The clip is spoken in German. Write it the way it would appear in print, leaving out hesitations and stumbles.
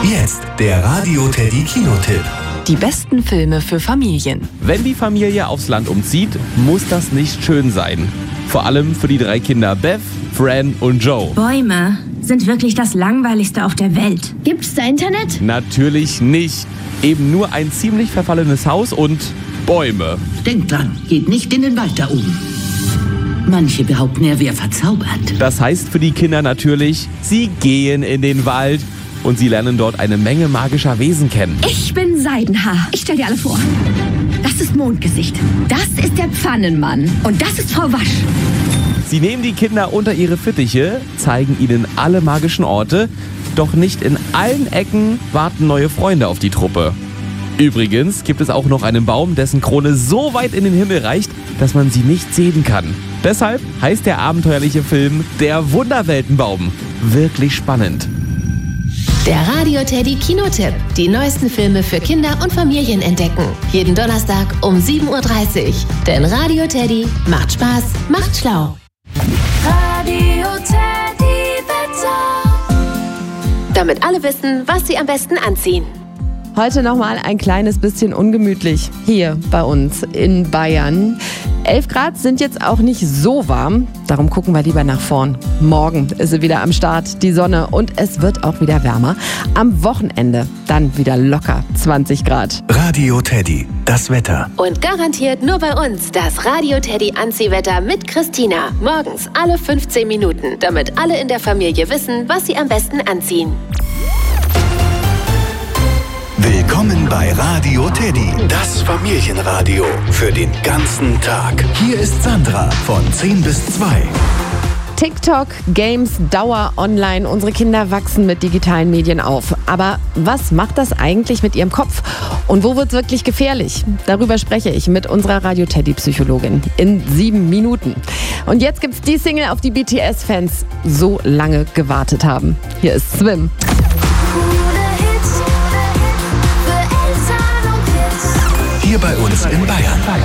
Jetzt der Radio Teddy Kinotipp. Die besten Filme für Familien. Wenn die Familie aufs Land umzieht, muss das nicht schön sein. Vor allem für die 3 Kinder Beth, Fran und Joe. Bäume sind wirklich das Langweiligste auf der Welt. Gibt's da Internet? Natürlich nicht. Eben nur ein ziemlich verfallenes Haus und Bäume. Denkt dran, geht nicht in den Wald da oben. Manche behaupten, er wäre verzaubert. Das heißt für die Kinder natürlich, sie gehen in den Wald und sie lernen dort eine Menge magischer Wesen kennen. Ich bin Seidenhaar. Ich stell dir alle vor. Das ist Mondgesicht. Das ist der Pfannenmann. Und das ist Frau Wasch. Sie nehmen die Kinder unter ihre Fittiche, zeigen ihnen alle magischen Orte, doch nicht in allen Ecken warten neue Freunde auf die Truppe. Übrigens gibt es auch noch einen Baum, dessen Krone so weit in den Himmel reicht, dass man sie nicht sehen kann. Deshalb heißt der abenteuerliche Film Der Wunderweltenbaum. Wirklich spannend. Der Radio Teddy Kinotipp. Die neuesten Filme für Kinder und Familien entdecken. Jeden Donnerstag um 7:30 Uhr. Denn Radio Teddy macht Spaß, macht schlau. Radio Teddy Wetter. Damit alle wissen, was sie am besten anziehen. Heute nochmal ein kleines bisschen ungemütlich hier bei uns in Bayern. 11 Grad sind jetzt auch nicht so warm, darum gucken wir lieber nach vorn. Morgen ist sie wieder am Start, die Sonne, und es wird auch wieder wärmer. Am Wochenende dann wieder locker 20 Grad. Radio Teddy, das Wetter. Und garantiert nur bei uns das Radio Teddy Anziehwetter mit Christina. Morgens alle 15 Minuten, damit alle in der Familie wissen, was sie am besten anziehen. Willkommen bei Radio Teddy, das Familienradio für den ganzen Tag. Hier ist Sandra von 10 bis 2. TikTok, Games, Dauer online. Unsere Kinder wachsen mit digitalen Medien auf. Aber was macht das eigentlich mit ihrem Kopf? Und wo wird es wirklich gefährlich? Darüber spreche ich mit unserer Radio-Teddy-Psychologin in 7 Minuten. Und jetzt gibt's die Single, auf die BTS-Fans so lange gewartet haben. Hier ist Swim. Hier bei uns in Bayern.